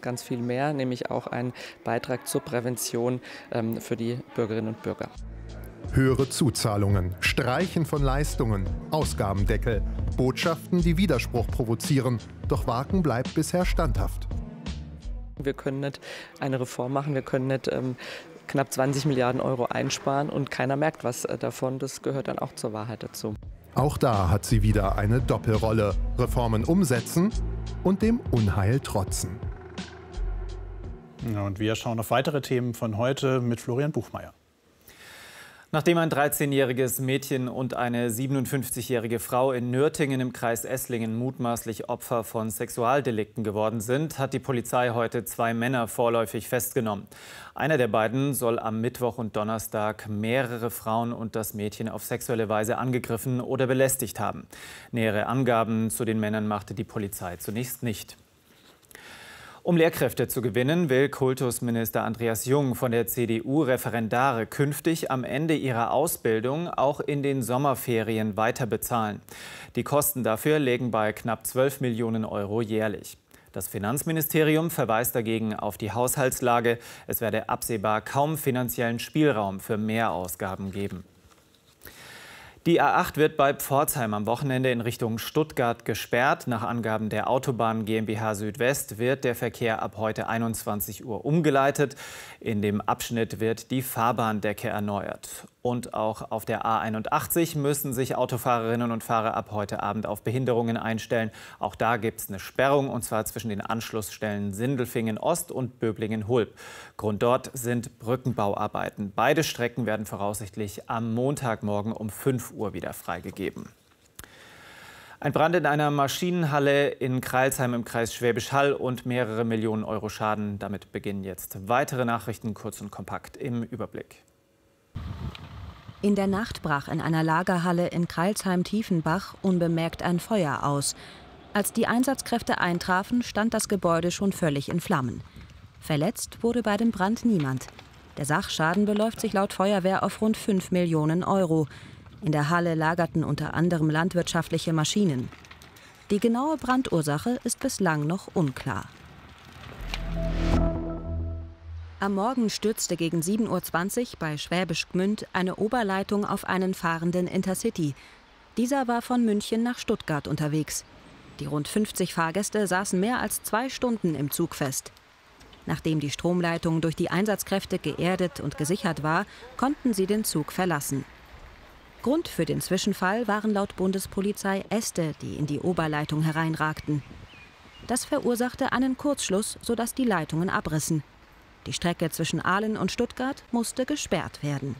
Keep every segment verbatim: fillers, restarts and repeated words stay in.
ganz viel mehr, nämlich auch ein Beitrag zur Prävention ähm, für die Bürgerinnen und Bürger. Höhere Zuzahlungen, Streichen von Leistungen, Ausgabendeckel, Botschaften, die Widerspruch provozieren. Doch Waken bleibt bisher standhaft. Wir können nicht eine Reform machen, wir können nicht ähm, knapp zwanzig Milliarden Euro einsparen und keiner merkt was äh, davon. Das gehört dann auch zur Wahrheit dazu. Auch da hat sie wieder eine Doppelrolle. Reformen umsetzen und dem Unheil trotzen. Ja, und wir schauen auf weitere Themen von heute mit Florian Buchmeier. Nachdem ein dreizehnjähriges Mädchen und eine siebenundfünfzigjährige Frau in Nürtingen im Kreis Esslingen mutmaßlich Opfer von Sexualdelikten geworden sind, hat die Polizei heute zwei Männer vorläufig festgenommen. Einer der beiden soll am Mittwoch und Donnerstag mehrere Frauen und das Mädchen auf sexuelle Weise angegriffen oder belästigt haben. Nähere Angaben zu den Männern machte die Polizei zunächst nicht. Um Lehrkräfte zu gewinnen, will Kultusminister Andreas Jung von der C D U Referendare künftig am Ende ihrer Ausbildung auch in den Sommerferien weiter bezahlen. Die Kosten dafür liegen bei knapp zwölf Millionen Euro jährlich. Das Finanzministerium verweist dagegen auf die Haushaltslage. Es werde absehbar kaum finanziellen Spielraum für Mehrausgaben geben. Die A acht wird bei Pforzheim am Wochenende in Richtung Stuttgart gesperrt. Nach Angaben der Autobahn GmbH Südwest wird der Verkehr ab heute einundzwanzig Uhr umgeleitet. In dem Abschnitt wird die Fahrbahndecke erneuert. Und auch auf der A einundachtzig müssen sich Autofahrerinnen und Fahrer ab heute Abend auf Behinderungen einstellen. Auch da gibt es eine Sperrung, und zwar zwischen den Anschlussstellen Sindelfingen Ost und Böblingen-Hulb. Grund dort sind Brückenbauarbeiten. Beide Strecken werden voraussichtlich am Montagmorgen um fünf Uhr wieder freigegeben. Ein Brand in einer Maschinenhalle in Crailsheim im Kreis Schwäbisch Hall und mehrere Millionen Euro Schaden. Damit beginnen jetzt weitere Nachrichten, kurz und kompakt im Überblick. In der Nacht brach in einer Lagerhalle in Crailsheim-Tiefenbach unbemerkt ein Feuer aus. Als die Einsatzkräfte eintrafen, stand das Gebäude schon völlig in Flammen. Verletzt wurde bei dem Brand niemand. Der Sachschaden beläuft sich laut Feuerwehr auf rund fünf Millionen Euro. In der Halle lagerten unter anderem landwirtschaftliche Maschinen. Die genaue Brandursache ist bislang noch unklar. Am Morgen stürzte gegen sieben Uhr zwanzig bei Schwäbisch Gmünd eine Oberleitung auf einen fahrenden Intercity. Dieser war von München nach Stuttgart unterwegs. Die rund fünfzig Fahrgäste saßen mehr als zwei Stunden im Zug fest. Nachdem die Stromleitung durch die Einsatzkräfte geerdet und gesichert war, konnten sie den Zug verlassen. Grund für den Zwischenfall waren laut Bundespolizei Äste, die in die Oberleitung hereinragten. Das verursachte einen Kurzschluss, sodass die Leitungen abrissen. Die Strecke zwischen Aalen und Stuttgart musste gesperrt werden.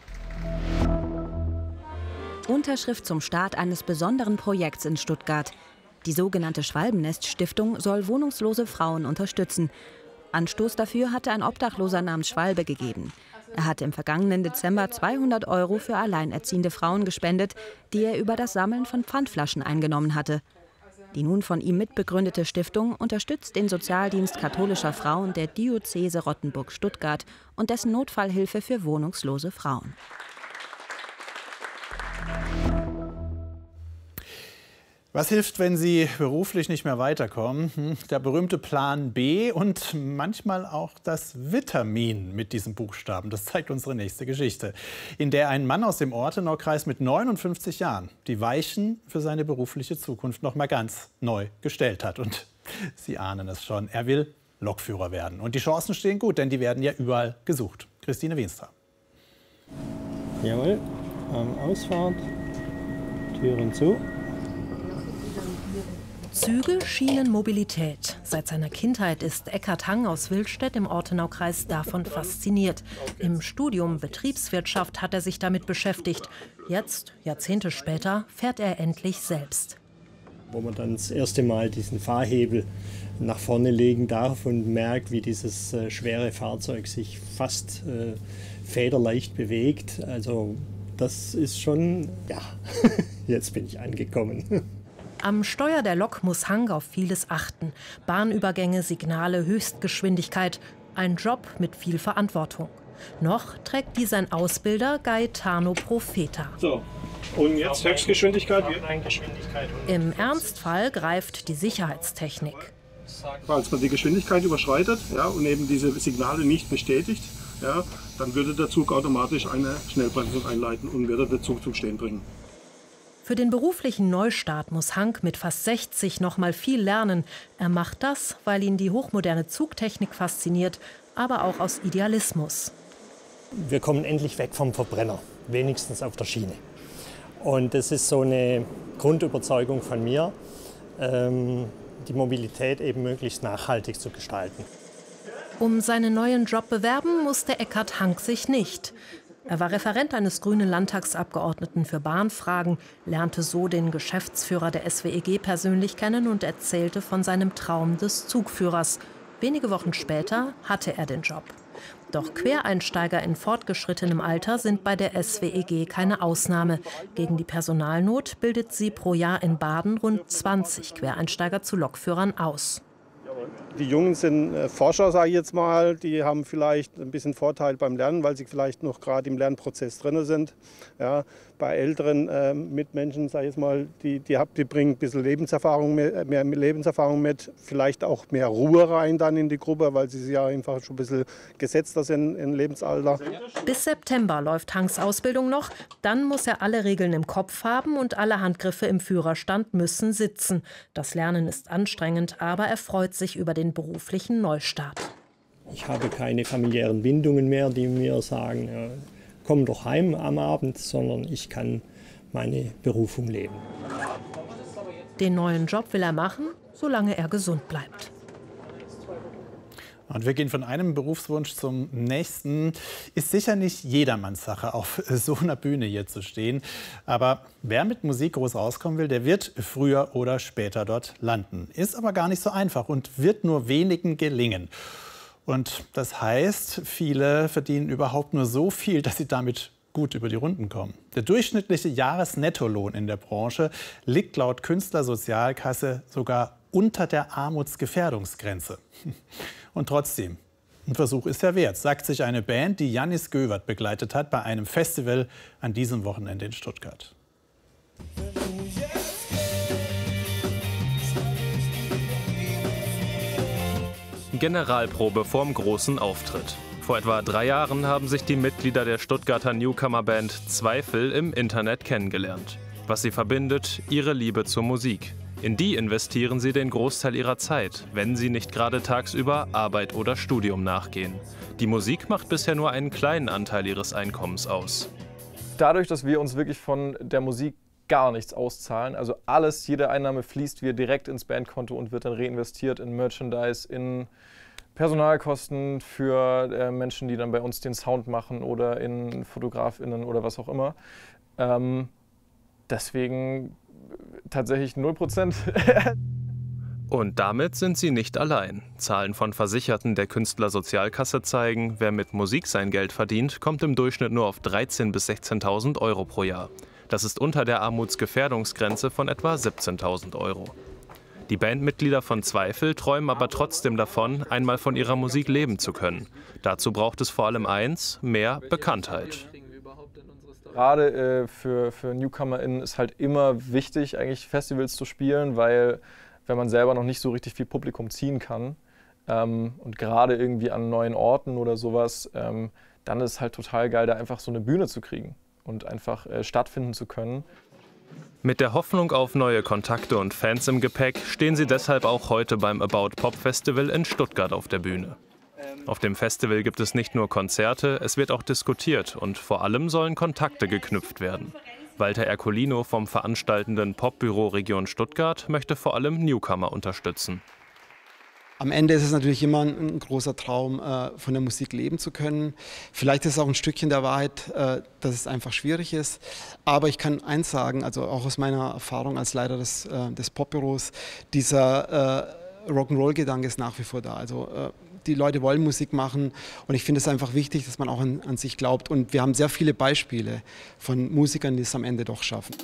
Unterschrift zum Start eines besonderen Projekts in Stuttgart. Die sogenannte Schwalbennest-Stiftung soll wohnungslose Frauen unterstützen. Anstoß dafür hatte ein Obdachloser namens Schwalbe gegeben. Er hatte im vergangenen Dezember zweihundert Euro für alleinerziehende Frauen gespendet, die er über das Sammeln von Pfandflaschen eingenommen hatte. Die nun von ihm mitbegründete Stiftung unterstützt den Sozialdienst katholischer Frauen der Diözese Rottenburg-Stuttgart und dessen Notfallhilfe für wohnungslose Frauen. Was hilft, wenn Sie beruflich nicht mehr weiterkommen? Der berühmte Plan B und manchmal auch das Vitamin mit diesem Buchstaben. Das zeigt unsere nächste Geschichte, in der ein Mann aus dem Ortenaukreis mit neunundfünfzig Jahren die Weichen für seine berufliche Zukunft noch mal ganz neu gestellt hat. Und Sie ahnen es schon, er will Lokführer werden. Und die Chancen stehen gut, denn die werden ja überall gesucht. Christine Wienstra. Jawohl, ähm, Ausfahrt, Türen zu. Züge, Schienen, Mobilität. Seit seiner Kindheit ist Eckhard Hang aus Willstedt im Ortenaukreis davon fasziniert. Im Studium Betriebswirtschaft hat er sich damit beschäftigt. Jetzt, Jahrzehnte später, fährt er endlich selbst. Wo man dann das erste Mal diesen Fahrhebel nach vorne legen darf und merkt, wie dieses äh, schwere Fahrzeug sich fast äh, federleicht bewegt. Also das ist schon, ja, jetzt bin ich angekommen. Am Steuer der Lok muss Hang auf vieles achten. Bahnübergänge, Signale, Höchstgeschwindigkeit. Ein Job mit viel Verantwortung. Noch trägt die sein Ausbilder Gaetano Profeta. So, und jetzt Höchstgeschwindigkeit? Im Ernstfall greift die Sicherheitstechnik. Falls man die Geschwindigkeit überschreitet, ja, und eben diese Signale nicht bestätigt, ja, dann würde der Zug automatisch eine Schnellbremsung einleiten und würde den Zug zum Stehen bringen. Für den beruflichen Neustart muss Hank mit fast sechzig noch mal viel lernen. Er macht das, weil ihn die hochmoderne Zugtechnik fasziniert, aber auch aus Idealismus. Wir kommen endlich weg vom Verbrenner, wenigstens auf der Schiene. Und das ist so eine Grundüberzeugung von mir, ähm, die Mobilität eben möglichst nachhaltig zu gestalten. Um seinen neuen Job bewerben musste Eckhard Hank sich nicht. Er war Referent eines grünen Landtagsabgeordneten für Bahnfragen, lernte so den Geschäftsführer der S W E G persönlich kennen und erzählte von seinem Traum des Zugführers. Wenige Wochen später hatte er den Job. Doch Quereinsteiger in fortgeschrittenem Alter sind bei der S W E G keine Ausnahme. Gegen die Personalnot bildet sie pro Jahr in Baden rund zwanzig Quereinsteiger zu Lokführern aus. Die Jungen sind äh, Forscher, sage ich jetzt mal. Die haben vielleicht ein bisschen Vorteil beim Lernen, weil sie vielleicht noch gerade im Lernprozess drin sind. Ja, bei älteren äh, Mitmenschen, sage ich jetzt mal, die, die, hab, die bringen ein bisschen Lebenserfahrung mit, mehr Lebenserfahrung mit, vielleicht auch mehr Ruhe rein dann in die Gruppe, weil sie ja einfach schon ein bisschen gesetzter sind im Lebensalter. Bis September läuft Hanks Ausbildung noch. Dann muss er alle Regeln im Kopf haben und alle Handgriffe im Führerstand müssen sitzen. Das Lernen ist anstrengend, aber er freut sich über den beruflichen Neustart. Ich habe keine familiären Bindungen mehr, die mir sagen, ja, komm doch heim am Abend, sondern ich kann meine Berufung leben. Den neuen Job will er machen, solange er gesund bleibt. Und wir gehen von einem Berufswunsch zum nächsten. Ist sicher nicht jedermanns Sache, auf so einer Bühne hier zu stehen. Aber wer mit Musik groß rauskommen will, der wird früher oder später dort landen. Ist aber gar nicht so einfach und wird nur wenigen gelingen. Und das heißt, viele verdienen überhaupt nur so viel, dass sie damit gut über die Runden kommen. Der durchschnittliche Jahresnettolohn in der Branche liegt laut Künstlersozialkasse sogar unter der Armutsgefährdungsgrenze. Und trotzdem, ein Versuch ist ja wert, sagt sich eine Band, die Jannis Göwert begleitet hat bei einem Festival an diesem Wochenende in Stuttgart. Generalprobe vorm großen Auftritt. Vor etwa drei Jahren haben sich die Mitglieder der Stuttgarter Newcomer-Band Zweifel im Internet kennengelernt. Was sie verbindet, ihre Liebe zur Musik. In die investieren sie den Großteil ihrer Zeit, wenn sie nicht gerade tagsüber Arbeit oder Studium nachgehen. Die Musik macht bisher nur einen kleinen Anteil ihres Einkommens aus. Dadurch, dass wir uns wirklich von der Musik gar nichts auszahlen, also alles, jede Einnahme fließt wir direkt ins Bandkonto und wird dann reinvestiert in Merchandise, in Personalkosten für äh, Menschen, die dann bei uns den Sound machen oder in FotografInnen oder was auch immer. Ähm, deswegen tatsächlich null Prozent. Und damit sind sie nicht allein. Zahlen von Versicherten der Künstlersozialkasse zeigen, wer mit Musik sein Geld verdient, kommt im Durchschnitt nur auf dreizehntausend bis sechzehntausend Euro pro Jahr. Das ist unter der Armutsgefährdungsgrenze von etwa siebzehntausend Euro. Die Bandmitglieder von Zweifel träumen aber trotzdem davon, einmal von ihrer Musik leben zu können. Dazu braucht es vor allem eins, mehr Bekanntheit. Gerade äh, für, für NewcomerInnen ist halt immer wichtig, eigentlich Festivals zu spielen, weil wenn man selber noch nicht so richtig viel Publikum ziehen kann ähm, und gerade irgendwie an neuen Orten oder sowas, ähm, dann ist es halt total geil, da einfach so eine Bühne zu kriegen und einfach äh, stattfinden zu können. Mit der Hoffnung auf neue Kontakte und Fans im Gepäck stehen sie deshalb auch heute beim About Pop Festival in Stuttgart auf der Bühne. Auf dem Festival gibt es nicht nur Konzerte, es wird auch diskutiert und vor allem sollen Kontakte geknüpft werden. Walter Ercolino vom veranstaltenden Popbüro Region Stuttgart möchte vor allem Newcomer unterstützen. Am Ende ist es natürlich immer ein, ein großer Traum, äh, von der Musik leben zu können. Vielleicht ist es auch ein Stückchen der Wahrheit, äh, dass es einfach schwierig ist. Aber ich kann eins sagen, also auch aus meiner Erfahrung als Leiter des, äh, des Popbüros, dieser äh, Rock'n'Roll-Gedanke ist nach wie vor da. Also äh, die Leute wollen Musik machen und ich finde es einfach wichtig, dass man auch an, an sich glaubt. Und wir haben sehr viele Beispiele von Musikern, die es am Ende doch schaffen.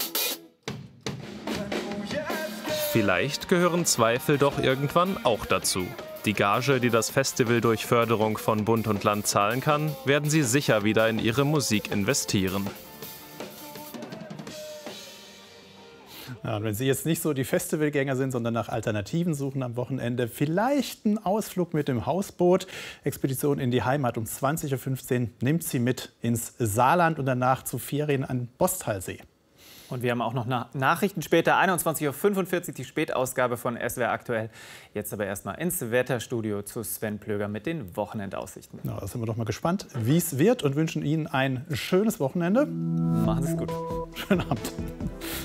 Vielleicht gehören Zweifel doch irgendwann auch dazu. Die Gage, die das Festival durch Förderung von Bund und Land zahlen kann, werden sie sicher wieder in ihre Musik investieren. Ja, und wenn Sie jetzt nicht so die Festivalgänger sind, sondern nach Alternativen suchen am Wochenende, vielleicht einen Ausflug mit dem Hausboot. Expedition in die Heimat um zwanzig Uhr fünfzehn nimmt Sie mit ins Saarland und danach zu Ferien an Bosthalsee. Und wir haben auch noch Nachrichten später, einundzwanzig Uhr fünfundvierzig, die Spätausgabe von S W R aktuell. Jetzt aber erstmal ins Wetterstudio zu Sven Plöger mit den Wochenendaussichten. Na, da sind wir doch mal gespannt, wie es wird und wünschen Ihnen ein schönes Wochenende. Machen Sie es gut. Schönen Abend.